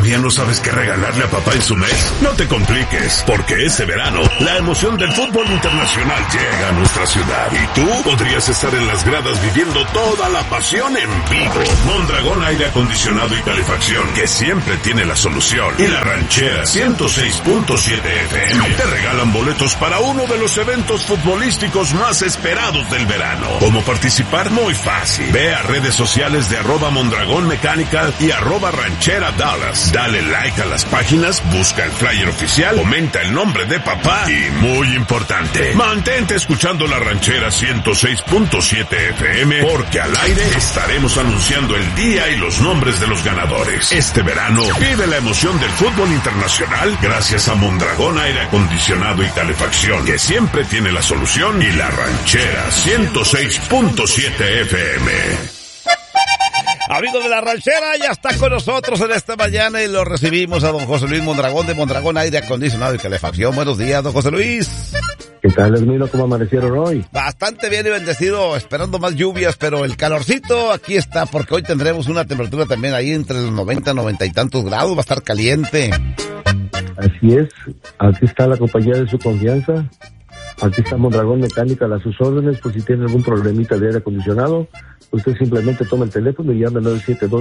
¿Todavía no sabes qué regalarle a papá en su mes? No te compliques, porque este verano la emoción del fútbol internacional llega a nuestra ciudad y tú podrías estar en las gradas viviendo toda la pasión en vivo. Mondragón Aire Acondicionado y Calefacción, que siempre tiene la solución, y La Ranchera 106.7 FM te regalan boletos para uno de los eventos futbolísticos más esperados del verano. ¿Cómo participar? Muy fácil. Ve a redes sociales de @Mondragón Mechanical y @Ranchera Dallas. Dale like a las páginas, busca el flyer oficial, comenta el nombre de papá y, muy importante, mantente escuchando La Ranchera 106.7 FM, porque al aire estaremos anunciando el día y los nombres de los ganadores. Este verano vive la emoción del fútbol internacional gracias a Mondragón Aire Acondicionado y Calefacción, que siempre tiene la solución, y La Ranchera 106.7 FM. Amigos de La Ranchera, ya está con nosotros en esta mañana y lo recibimos a don José Luis Mondragón de Mondragón Aire Acondicionado y Calefacción. Buenos días, don José Luis. ¿Qué tal, Hermino? ¿Cómo amanecieron hoy? Bastante bien y bendecido, esperando más lluvias, pero el calorcito aquí está, porque hoy tendremos una temperatura también ahí entre los 90 y 90 y tantos grados, va a estar caliente. Así es, aquí está la compañía de su confianza. Aquí está Mondragón Mecánica a sus órdenes, por si tiene algún problemita de aire acondicionado. Usted simplemente toma el teléfono y llama al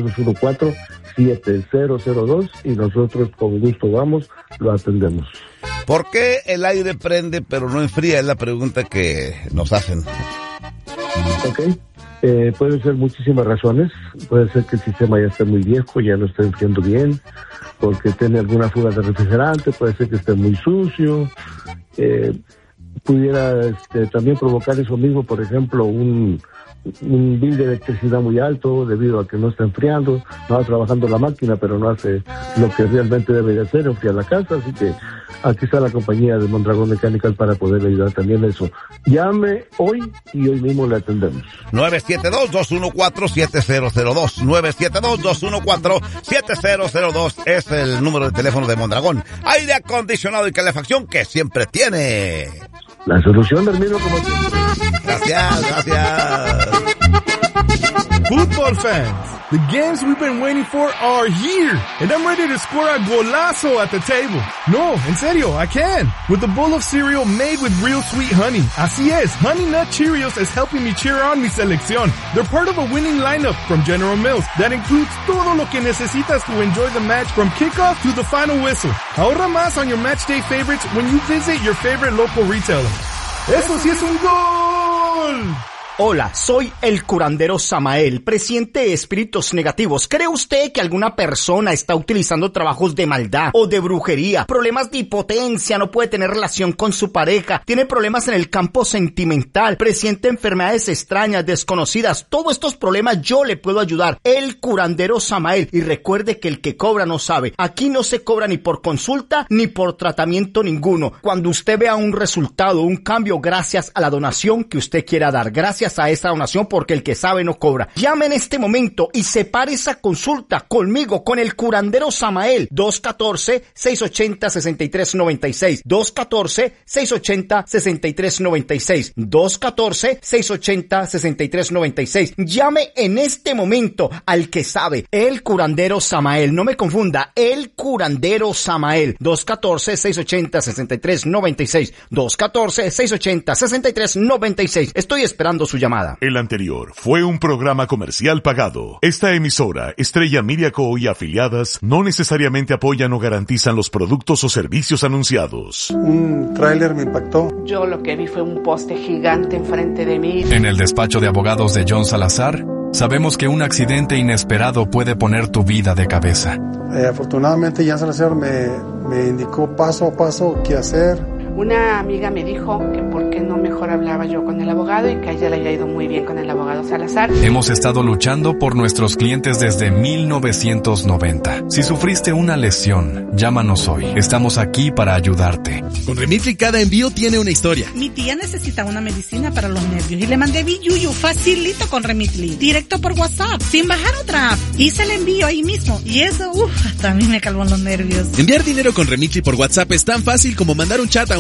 972-214-7002 y nosotros con gusto lo atendemos. ¿Por qué el aire prende pero no enfría? Es la pregunta que nos hacen. Ok, pueden ser muchísimas razones. Puede ser que el sistema ya esté muy viejo, ya no esté enfriando bien, porque tiene alguna fuga de refrigerante, puede ser que esté muy sucio. Pudiera también provocar eso mismo, por ejemplo, un bill de electricidad muy alto debido a que no está enfriando, no va trabajando la máquina, pero no hace lo que realmente debe de hacer, enfriar la casa. Así que aquí está la compañía de Mondragón Mechanical para poder ayudar también a eso. Llame hoy y hoy mismo le atendemos. 972-214-7002. 972-214-7002 es el número de teléfono de Mondragón Aire Acondicionado y Calefacción, que siempre tiene la solución, Hermino, como siempre. Gracias. Football fans, the games we've been waiting for are here, and I'm ready to score a golazo at the table. No, en serio, I can. With a bowl of cereal made with real sweet honey. Así es, Honey Nut Cheerios is helping me cheer on mi selección. They're part of a winning lineup from General Mills that includes todo lo que necesitas to enjoy the match from kickoff to the final whistle. Ahorra más on your match day favorites when you visit your favorite local retailer. ¡Eso sí es un gol! Hola, soy el curandero Samael, presiente de espíritus negativos. ¿Cree usted que alguna persona está utilizando trabajos de maldad o de brujería? Problemas de impotencia, no puede tener relación con su pareja, tiene problemas en el campo sentimental, presiente enfermedades extrañas, desconocidas. Todos estos problemas yo le puedo ayudar. El curandero Samael. Y recuerde que el que cobra no sabe. Aquí no se cobra ni por consulta ni por tratamiento ninguno. Cuando usted vea un resultado, un cambio, gracias a la donación que usted quiera dar. Gracias a esta donación, porque el que sabe no cobra. Llame en este momento y separe esa consulta conmigo, con el curandero Samael. 214-680-6396. 214-680-6396. 214-680-6396. Llame en este momento al que sabe, el curandero Samael. No me confunda, el curandero Samael. 214-680-6396. 214-680-6396. Estoy esperando su llamada. El anterior fue un programa comercial pagado. Esta emisora, Estrella Media Co. y afiliadas, no necesariamente apoyan o garantizan los productos o servicios anunciados. Un tráiler me impactó. Yo lo que vi fue un poste gigante enfrente de mí. En el despacho de abogados de John Salazar, sabemos que un accidente inesperado puede poner tu vida de cabeza. Afortunadamente, John Salazar me indicó paso a paso qué hacer. Una amiga me dijo que por qué no mejor hablaba yo con el abogado y que a ella le había ido muy bien con el abogado Salazar. Hemos estado luchando por nuestros clientes desde 1990. Si sufriste una lesión, llámanos hoy. Estamos aquí para ayudarte. Con Remitly cada envío tiene una historia. Mi tía necesitaba una medicina para los nervios y le mandé Biyuyu facilito con Remitly, directo por WhatsApp, sin bajar otra app. Hice el envío ahí mismo y eso, hasta a mí me calmó los nervios. Enviar dinero con Remitly por WhatsApp es tan fácil como mandar un chat a un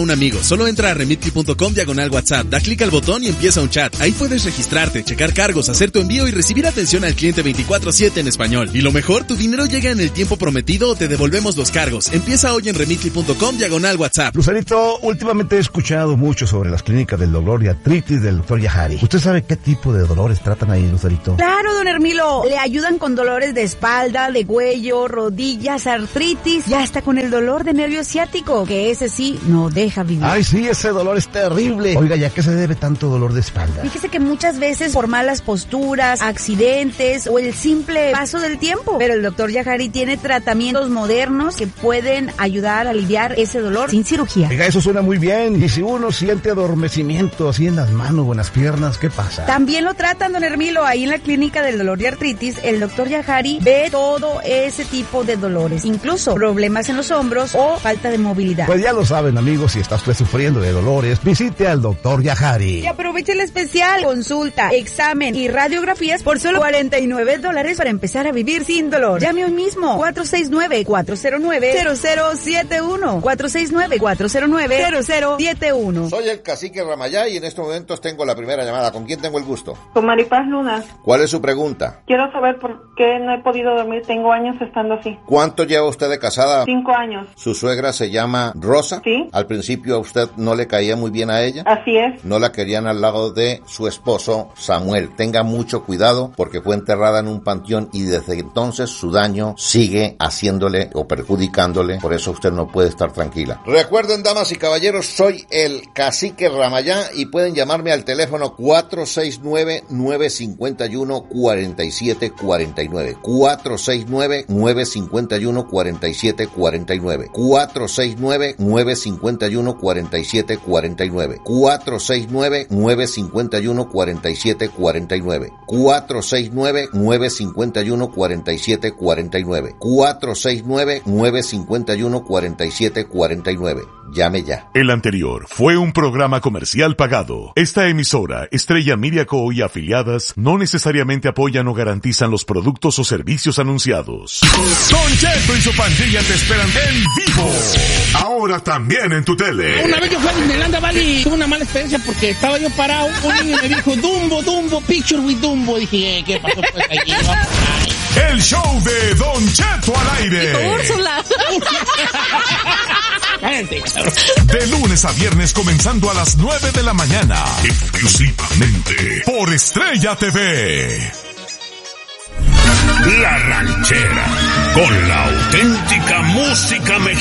un amigo. Solo entra a remitly.com/WhatsApp, da clic al botón y empieza un chat. Ahí puedes registrarte, checar cargos, hacer tu envío y recibir atención al cliente 24/7 en español. Y lo mejor, tu dinero llega en el tiempo prometido o te devolvemos los cargos. Empieza hoy en remitly.com/WhatsApp. Lucerito, últimamente he escuchado mucho sobre las clínicas del dolor y artritis del Dr. Yahari. ¿Usted sabe qué tipo de dolores tratan ahí, Lucerito? Claro, don Hermilo. Le ayudan con dolores de espalda, de cuello, rodillas, artritis y hasta con el dolor de nervio ciático, que ese sí no deja vivir. Ay, sí, ese dolor es terrible. Oiga, ¿y a qué se debe tanto dolor de espalda? Fíjese que muchas veces por malas posturas, accidentes o el simple paso del tiempo. Pero el Dr. Yahari tiene tratamientos modernos que pueden ayudar a aliviar ese dolor sin cirugía. Oiga, eso suena muy bien. Y si uno siente adormecimiento así en las manos o en las piernas, ¿qué pasa? También lo tratan, don Hermilo, ahí en la clínica del dolor y artritis. El Dr. Yahari ve todo ese tipo de dolores, incluso problemas en los hombros o falta de movilidad. Pues ya lo saben, amigos, si está usted sufriendo de dolores, visite al Dr. Yahari. Y aproveche el especial, consulta, examen y radiografías por solo $49 para empezar a vivir sin dolor. Llame hoy mismo, 469-409-0071, 469-409-0071. Soy el cacique Ramayá y en estos momentos tengo la primera llamada. ¿Con quién tengo el gusto? Con Maripaz Luna. ¿Cuál es su pregunta? Quiero saber por qué no he podido dormir. Tengo años estando así. ¿Cuánto lleva usted de casada? 5 años. ¿Su suegra se llama Rosa? Sí. ¿Al principio a usted no le caía muy bien a ella? Así es. No la querían al lado de su esposo Samuel. Tenga mucho cuidado porque fue enterrada en un panteón y desde entonces su daño sigue haciéndole o perjudicándole. Por eso usted no puede estar tranquila. Recuerden, damas y caballeros, soy el cacique Ramayá y pueden llamarme al teléfono 469-951-4749. 469-951-4749. 469-951-4749. 469-951-4749. 469-951-4749. 469-951-4749. Llame ya. El anterior fue un programa comercial pagado. Esta emisora, Estrella Media Co. y afiliadas, no necesariamente apoyan o garantizan los productos o servicios anunciados. Don Cheto y su pandilla te esperan en vivo. Ahora también en tu tele. Una vez yo fui a Disneyland Valley y tuve una mala experiencia porque estaba yo parado, un niño me dijo, Dumbo, picture with Dumbo. Dije, ¿qué pasó pues allí? El show de Don Cheto al aire. Úrsula. De lunes a viernes comenzando a las 9 de la mañana. Exclusivamente por Estrella TV. La Ranchera, con la auténtica música mexicana.